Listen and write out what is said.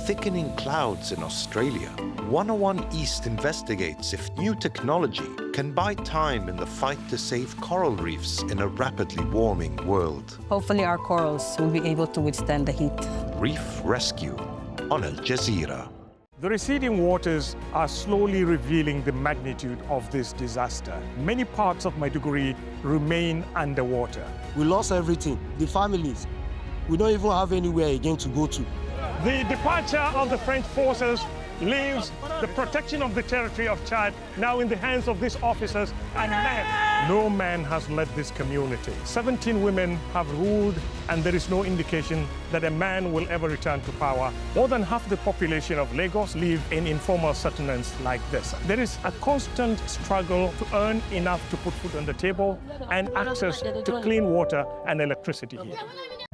thickening clouds in Australia. 101 East investigates if new technology can buy time in the fight to save coral reefs in a rapidly warming world. Hopefully our corals will be able to withstand the heat. Reef Rescue on Al Jazeera. The receding waters are slowly revealing the magnitude of this disaster. Many parts of Maiduguri remain underwater. We lost everything, the families. We don't even have anywhere again to go to. The departure of the French forces leaves the protection of the territory of Chad now in the hands of these officers and men. No man has led this community. 17 women have ruled, and there is no indication that a man will ever return to power. More than half the population of Lagos live in informal settlements like this. There is a constant struggle to earn enough to put food on the table and access to clean water and electricity here.